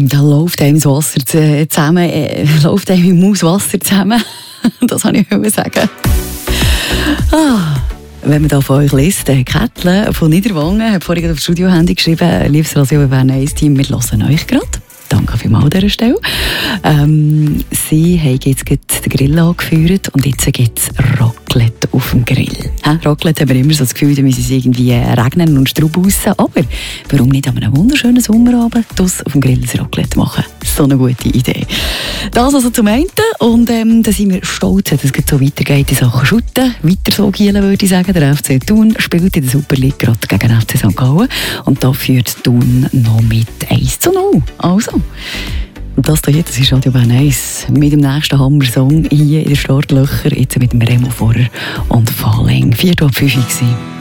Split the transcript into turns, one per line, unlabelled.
Da läuft einem das Wasser zusammen, läuft einem im Maus Wasser zusammen. Das wollte ich sagen. Wenn man da von euch liest, Kättle von Niederwangen hat vorhin auf das Studio-Handy geschrieben, liebes Radio Bern 1 Team, wir hören euch gerade. Danke vielmals an dieser Stelle. Sie haben jetzt den Grill angeführt und jetzt gibt es Raclette auf dem Grill. Raclette haben wir immer so das Gefühl, da müssen es irgendwie regnen und Straub raus. Aber warum nicht an einem wunderschönen Sommerabend auf dem Grill ein Raclette machen? So eine gute Idee. Das also zum einen. Und da sind wir stolz, dass es so weitergeht in Sachen Schutten. Weiter so gielen, würde ich sagen. Der FC Thun spielt in der Super League gerade gegen FC St. Gallen. Und da führt Thun noch mit 1:0. Also, und das hier, das ist Radio Bern 1 mit dem nächsten Hammer-Song hier in den Startlöchern, jetzt mit dem Remo Vorer und Falling. 4:05 war.